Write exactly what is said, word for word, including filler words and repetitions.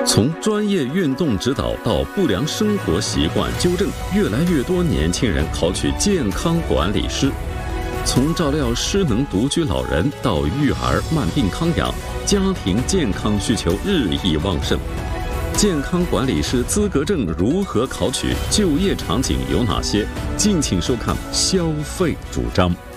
从专业运动指导到不良生活习惯纠正，越来越多年轻人考取健康管理师。从照料失能独居老人到育儿慢病康养，家庭健康需求日益旺盛。健康管理师资格证如何考取？就业场景有哪些？敬请收看消费主张。